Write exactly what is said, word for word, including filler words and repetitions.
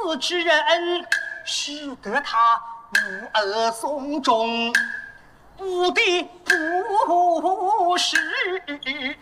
之人，使得他无恶从中，不的不是。